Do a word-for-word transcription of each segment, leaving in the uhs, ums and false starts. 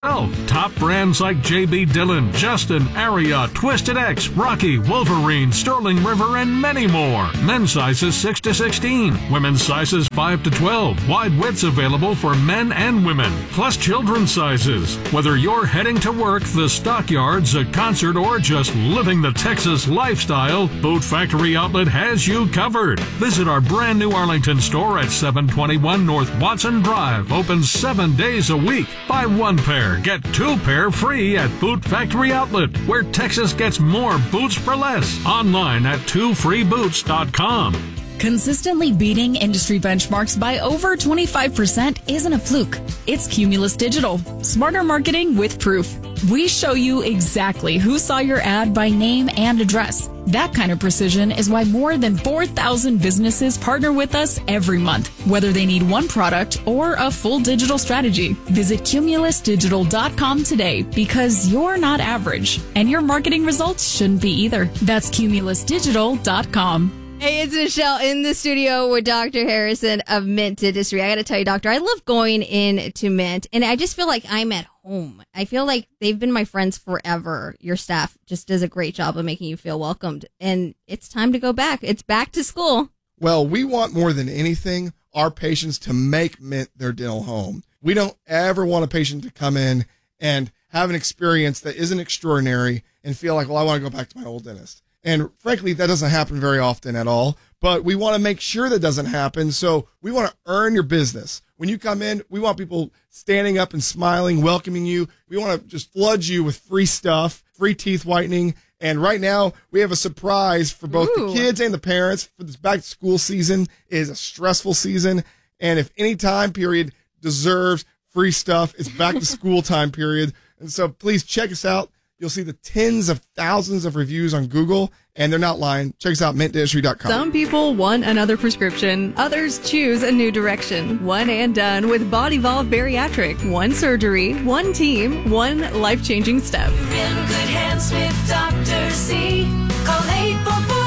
Oh, top brands like J B. Dillon, Justin, Aria, Twisted X, Rocky, Wolverine, Sterling River, and many more. Men's sizes six to sixteen. Women's sizes five to twelve. Wide widths available for men and women. Plus children's sizes. Whether you're heading to work, the stockyards, a concert, or just living the Texas lifestyle, Boot Factory Outlet has you covered. Visit our brand new Arlington store at seven twenty-one North Watson Drive. Open seven days a week. Buy one pair, get two pair free at Boot Factory Outlet, where Texas gets more boots for less. Online at two free boots dot com. Consistently beating industry benchmarks by over twenty-five percent isn't a fluke. It's Cumulus Digital. Smarter marketing with proof. We show you exactly who saw your ad by name and address. That kind of precision is why more than four thousand businesses partner with us every month, whether they need one product or a full digital strategy. Visit cumulus digital dot com today, because you're not average, and your marketing results shouldn't be either. That's cumulus digital dot com. Hey, it's Michelle in the studio with Doctor Harrison of Mint Dentistry. I got to tell you, Doctor, I love going into Mint, and I just feel like I'm at home. I feel like they've been my friends forever. Your staff just does a great job of making you feel welcomed, and it's time to go back. It's back to school. Well, we want more than anything our patients to make Mint their dental home. We don't ever want a patient to come in and have an experience that isn't extraordinary and feel like, well, I want to go back to my old dentist. And frankly, that doesn't happen very often at all, but we want to make sure that doesn't happen. So we want to earn your business. When you come in, we want people standing up and smiling, welcoming you. We want to just flood you with free stuff, free teeth whitening. And right now we have a surprise for both Ooh. the kids and the parents for this back to school season. It is a stressful season. And if any time period deserves free stuff, it's back to school time period. And so please check us out. You'll see the tens of thousands of reviews on Google, and they're not lying. Check us out, mint dentistry dot com. Some people want another prescription. Others choose a new direction. One and done with Bodyvolve Bariatric. One surgery, one team, one life-changing step. You're in good hands with Doctor Z. Call eight four four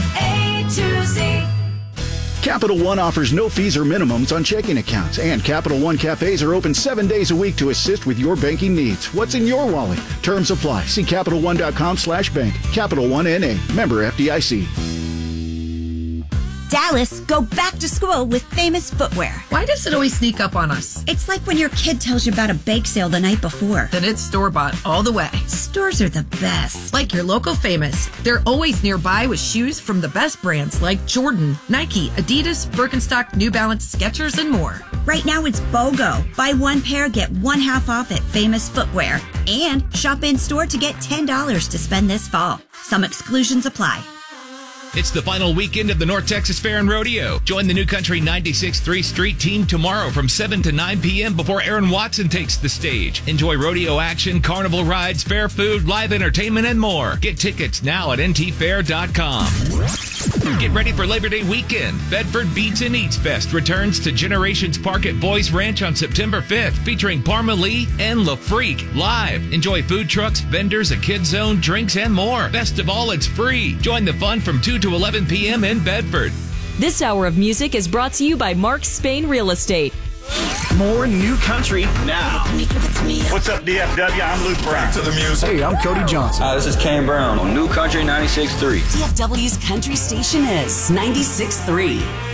A to Z. Capital One offers no fees or minimums on checking accounts, and Capital One cafes are open seven days a week to assist with your banking needs. What's in your wallet? Terms apply. See Capital One dot com slash bank. Capital One N A. Member F D I C. Dallas, go back to school with Famous Footwear. Why does it always sneak up on us? It's like when your kid tells you about a bake sale the night before. Then it's store-bought all the way. Stores are the best. Like your local Famous. They're always nearby with shoes from the best brands like Jordan, Nike, Adidas, Birkenstock, New Balance, Skechers, and more. Right now it's BOGO. Buy one pair, get one half off at Famous Footwear. And shop in-store to get ten dollars to spend this fall. Some exclusions apply. It's the final weekend of the North Texas Fair and Rodeo. Join the New Country ninety-six point three Street Team tomorrow from seven to nine p.m. before Aaron Watson takes the stage. Enjoy rodeo action, carnival rides, fair food, live entertainment, and more. Get tickets now at N T fair dot com. Get ready for Labor Day weekend. Bedford Beats and Eats Fest returns to Generations Park at Boys Ranch on September fifth, featuring Parma Lee and La Freak live. Enjoy food trucks, vendors, a kids zone, drinks, and more. Best of all, it's free. Join the fun from two to eleven p.m. in Bedford. This hour of music is brought to you by Mark Spain Real Estate. More New Country now. What's up, D F W? I'm Luke Brown. To the music. Hey, I'm Cody Johnson. Hi, this is Kane Brown on New Country ninety-six point three. D F W's country station is ninety-six point three.